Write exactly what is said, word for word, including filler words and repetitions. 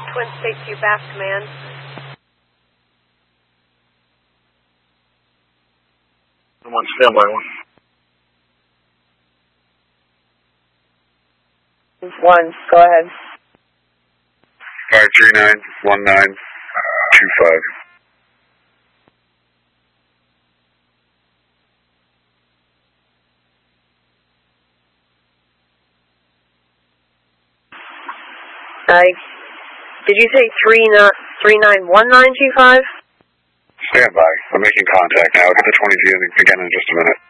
Twin State two, Bass Command. I'm on standby one. One, go ahead. Five three nine one nine two five. I, did you say three not three nine one nine two five? Stand by. I'm making contact now. I'll get the twenty G again in just a minute.